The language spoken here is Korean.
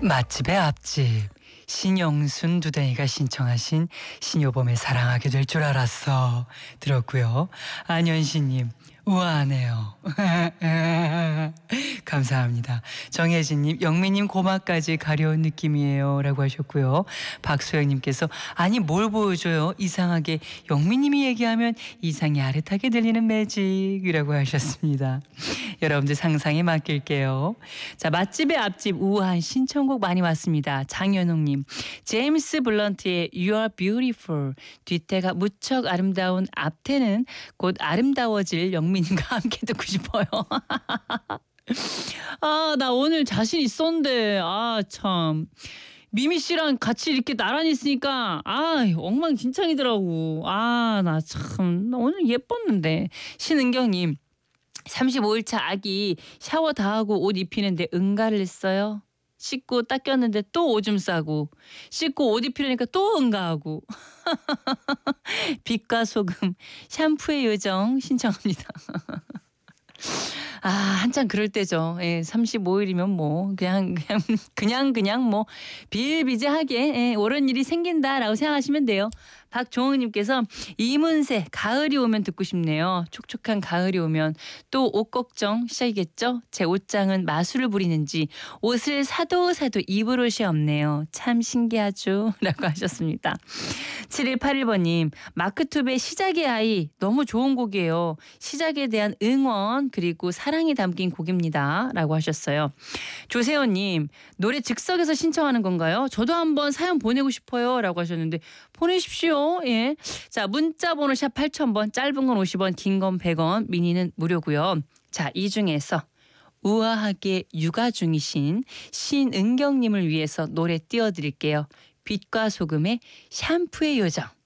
맛집의 앞집 신영순 두단이가 신청하신 신효범의 사랑하게 될 줄 알았어 들었고요. 안현신님 우아하네요. 감사합니다. 정혜진님 영미님 고막까지 가려운 느낌이에요 라고 하셨고요. 박소영님께서 아니 뭘 보여줘요, 이상하게 영미님이 얘기하면 이상이 아릇하게 들리는 매직이라고 하셨습니다. 여러분들 상상에 맡길게요. 자, 맛집의 앞집 우아한 신청곡 많이 왔습니다. 장현웅님 제임스 블런트의 You are beautiful, 뒷태가 무척 아름다운 앞태는 곧 아름다워질 영민님과 함께 듣고 싶어요. 아, 나 오늘 자신 있었는데 참 미미 씨랑 같이 이렇게 나란히 있으니까 엉망진창이더라고. 나 참 오늘 예뻤는데. 신은경님 35일차 아기 샤워 다 하고 옷 입히는데 응가를 했어요. 씻고 닦였는데 또 오줌 싸고, 씻고 옷 입히려니까 또 응가하고. 빛과 소금 샴푸의 요정 신청합니다. 한참 그럴 때죠. 예, 35일이면 뭐 그냥 뭐 비일비재하게 옳은 일이 생긴다라고 생각하시면 돼요. 박종우님께서 이문세 가을이 오면 듣고 싶네요. 촉촉한 가을이 오면 또 옷 걱정 시작이겠죠. 제 옷장은 마술을 부리는지 옷을 사도 입을 옷이 없네요. 참 신기하죠 라고 하셨습니다. 7181번님 마크투베의 시작의 아이 너무 좋은 곡이에요. 시작에 대한 응원 그리고 사랑이 담긴 곡입니다 라고 하셨어요. 조세호님 노래 즉석에서 신청하는 건가요? 저도 한번 사연 보내고 싶어요 라고 하셨는데 보내십시오. 예. 자, 문자 번호 샵 8000번, 짧은 건 50원, 긴 건 100원, 미니는 무료고요. 자, 이 중에서 우아하게 육아 중이신 신은경님을 위해서 노래 띄워드릴게요. 빛과 소금의 샴푸의 요정.